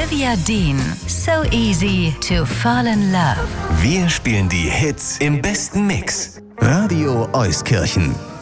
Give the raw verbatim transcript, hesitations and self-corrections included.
Olivia Dean, So Easy to Fall in Love. Wir spielen die Hits im besten Mix. Radio Euskirchen.